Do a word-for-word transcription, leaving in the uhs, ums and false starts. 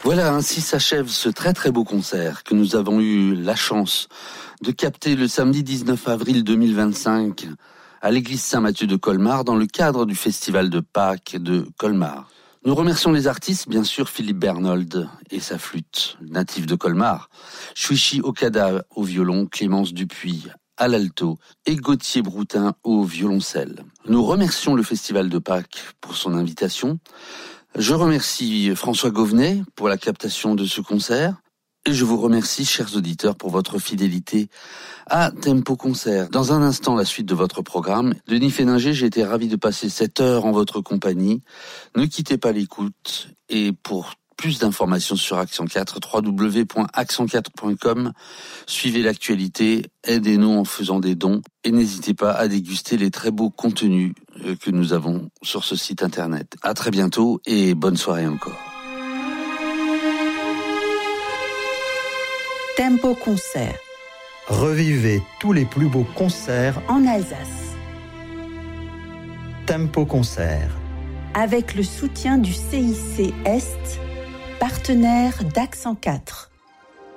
Voilà, ainsi s'achève ce très très beau concert que nous avons eu la chance de capter le samedi dix-neuf avril deux mille vingt-cinq à l'église Saint-Mathieu de Colmar dans le cadre du festival de Pâques de Colmar. Nous remercions les artistes, bien sûr Philippe Bernold et sa flûte, natif de Colmar, Shuichi Okada au violon, Clémence Dupuis à l'alto et Gauthier Broutin au violoncelle. Nous remercions le festival de Pâques pour son invitation. Je remercie François Gauvenet pour la captation de ce concert et je vous remercie, chers auditeurs, pour votre fidélité à Tempo Concert. Dans un instant, la suite de votre programme. Denis Féninger, j'ai été ravi de passer cette heure en votre compagnie. Ne quittez pas l'écoute et pour plus d'informations sur Action quatre, w w w point action quatre point com. Suivez l'actualité, aidez-nous en faisant des dons et n'hésitez pas à déguster les très beaux contenus que nous avons sur ce site internet. À très bientôt et bonne soirée encore. Tempo Concert. Revivez tous les plus beaux concerts en Alsace. Tempo Concert. Avec le soutien du C I C Est, partenaire d'Accent quatre.